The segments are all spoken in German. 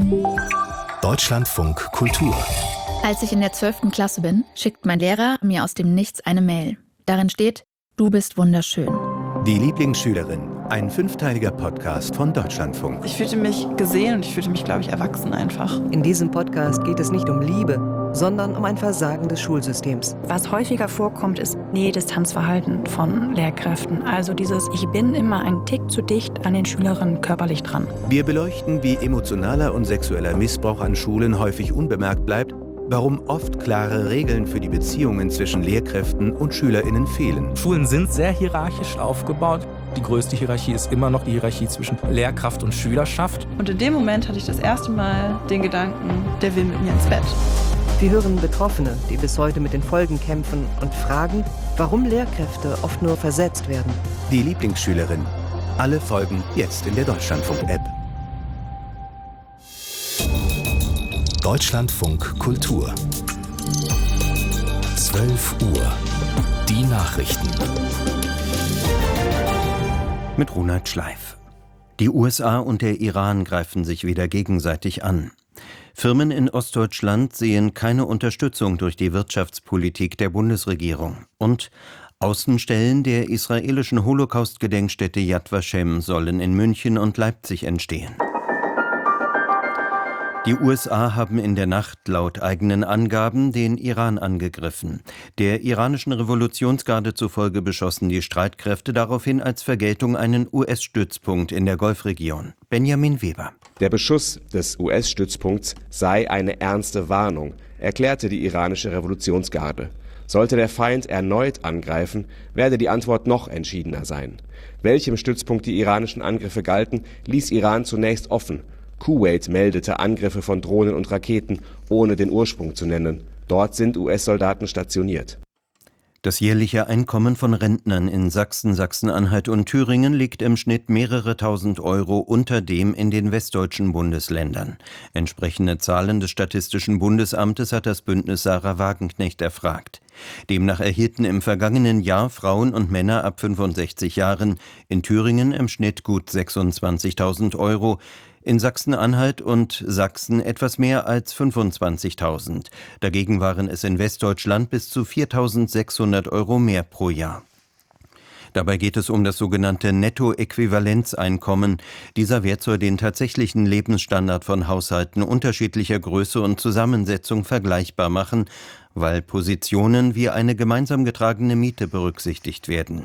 Deutschlandfunk Kultur. Als ich in der 12. Klasse bin, schickt mein Lehrer mir aus dem Nichts eine Mail. Darin steht: Du bist wunderschön. Die Lieblingsschülerin. Ein 5-teiliger Podcast von Deutschlandfunk. Ich fühlte mich gesehen und ich fühlte mich, glaube ich, erwachsen einfach. In diesem Podcast geht es nicht um Liebe, sondern um ein Versagen des Schulsystems. Was häufiger vorkommt, ist Nähe-Distanz-Verhalten von Lehrkräften. Also dieses, ich bin immer ein Tick zu dicht an den Schülerinnen körperlich dran. Wir beleuchten, wie emotionaler und sexueller Missbrauch an Schulen häufig unbemerkt bleibt, warum oft klare Regeln für die Beziehungen zwischen Lehrkräften und SchülerInnen fehlen. Schulen sind sehr hierarchisch aufgebaut. Die größte Hierarchie ist immer noch die Hierarchie zwischen Lehrkraft und Schülerschaft. Und in dem Moment hatte ich das erste Mal den Gedanken, der will mit mir ins Bett. Wir hören Betroffene, die bis heute mit den Folgen kämpfen und fragen, warum Lehrkräfte oft nur versetzt werden. Die Lieblingsschülerin. Alle Folgen jetzt in der Deutschlandfunk-App. Deutschlandfunk Kultur. 12 Uhr. Die Nachrichten. Mit Ronald Schleif. Die USA und der Iran greifen sich wieder gegenseitig an. Firmen in Ostdeutschland sehen keine Unterstützung durch die Wirtschaftspolitik der Bundesregierung. Und Außenstellen der israelischen Holocaust-Gedenkstätte Yad Vashem sollen in München und Leipzig entstehen. Die USA haben in der Nacht laut eigenen Angaben den Iran angegriffen. Der iranischen Revolutionsgarde zufolge beschossen die Streitkräfte daraufhin als Vergeltung einen US-Stützpunkt in der Golfregion. Benjamin Weber. Der Beschuss des US-Stützpunkts sei eine ernste Warnung, erklärte die iranische Revolutionsgarde. Sollte der Feind erneut angreifen, werde die Antwort noch entschiedener sein. Welchem Stützpunkt die iranischen Angriffe galten, ließ Iran zunächst offen. Kuwait meldete Angriffe von Drohnen und Raketen, ohne den Ursprung zu nennen. Dort sind US-Soldaten stationiert. Das jährliche Einkommen von Rentnern in Sachsen, Sachsen-Anhalt und Thüringen liegt im Schnitt mehrere tausend Euro unter dem in den westdeutschen Bundesländern. Entsprechende Zahlen des Statistischen Bundesamtes hat das Bündnis Sarah Wagenknecht erfragt. Demnach erhielten im vergangenen Jahr Frauen und Männer ab 65 Jahren in Thüringen im Schnitt gut 26.000 Euro, in Sachsen-Anhalt und Sachsen etwas mehr als 25.000. Dagegen waren es in Westdeutschland bis zu 4.600 Euro mehr pro Jahr. Dabei geht es um das sogenannte Nettoäquivalenzeinkommen. Dieser Wert soll den tatsächlichen Lebensstandard von Haushalten unterschiedlicher Größe und Zusammensetzung vergleichbar machen, weil Positionen wie eine gemeinsam getragene Miete berücksichtigt werden.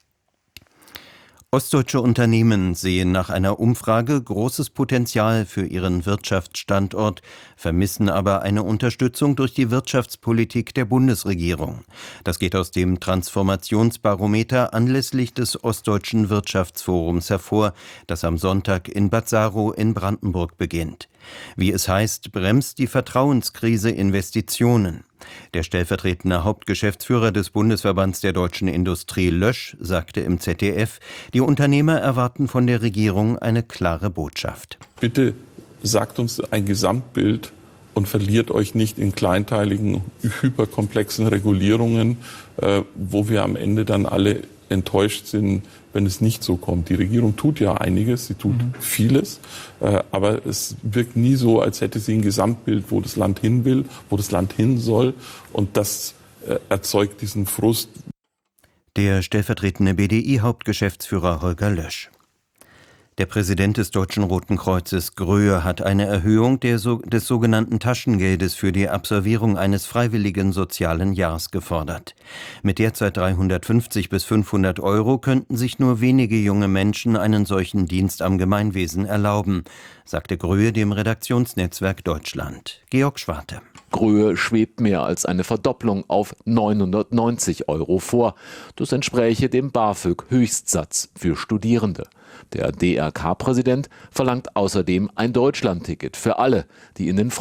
Ostdeutsche Unternehmen sehen nach einer Umfrage großes Potenzial für ihren Wirtschaftsstandort, vermissen aber eine Unterstützung durch die Wirtschaftspolitik der Bundesregierung. Das geht aus dem Transformationsbarometer anlässlich des Ostdeutschen Wirtschaftsforums hervor, das am Sonntag in Bad Saro in Brandenburg beginnt. Wie es heißt, bremst die Vertrauenskrise Investitionen. Der stellvertretende Hauptgeschäftsführer des Bundesverbands der deutschen Industrie Lösch sagte im ZDF, die Unternehmer erwarten von der Regierung eine klare Botschaft. Bitte sagt uns ein Gesamtbild und verliert euch nicht in kleinteiligen, hyperkomplexen Regulierungen, wo wir am Ende dann alle enttäuscht sind, wenn es nicht so kommt. Die Regierung tut ja einiges, sie tut vieles, aber es wirkt nie so, als hätte sie ein Gesamtbild, wo das Land hin will, wo das Land hin soll, und das erzeugt diesen Frust. Der stellvertretende BDI-Hauptgeschäftsführer Holger Lösch. Der Präsident des Deutschen Roten Kreuzes, Gröhe, hat eine Erhöhung des sogenannten Taschengeldes für die Absolvierung eines freiwilligen sozialen Jahres gefordert. Mit derzeit 350 bis 500 Euro könnten sich nur wenige junge Menschen einen solchen Dienst am Gemeinwesen erlauben, sagte Gröhe dem Redaktionsnetzwerk Deutschland. Georg Schwarte. Gröhe schwebt mehr als eine Verdopplung auf 990 Euro vor. Das entspräche dem BAföG-Höchstsatz für Studierende. Der DRK-Präsident verlangt außerdem ein Deutschlandticket für alle, die in den